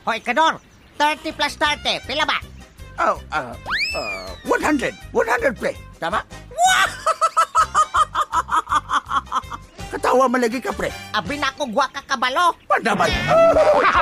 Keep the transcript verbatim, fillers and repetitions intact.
Hoy, Kador, thirty plus thirty, pila ba? Oh, uh, uh, one hundred. one hundred pre. Tama? Katawa man lagi ka, pre. Abi na ako gwa ka kabalo. Padaman.